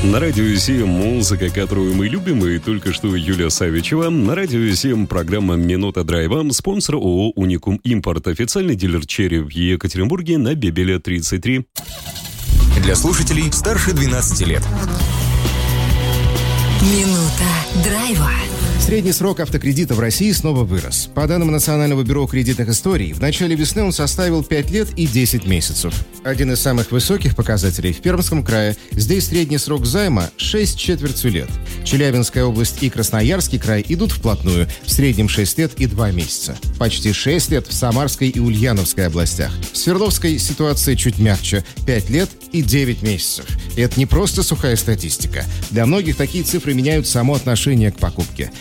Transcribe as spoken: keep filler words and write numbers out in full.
На радио семь музыка, которую мы любим, и только что Юлия Савичева. На радио семь программа «Минута драйва». Спонсор ООО «Уникум Импорт». Официальный дилер «Черри» в Екатеринбурге на Бебеля тридцать три. Для слушателей старше двенадцати лет. Минута драйва. Средний срок автокредита в России снова вырос. По данным Национального бюро кредитных историй, в начале весны он составил пять лет и десять месяцев. Один из самых высоких показателей в Пермском крае. Здесь средний срок займа – шесть с четвертью лет. Челябинская область и Красноярский край идут вплотную, в среднем шесть лет и два месяца. Почти шесть лет в Самарской и Ульяновской областях. В Свердловской ситуация чуть мягче – пять лет и девять месяцев. И это не просто сухая статистика. Для многих такие цифры меняют само отношение к покупке.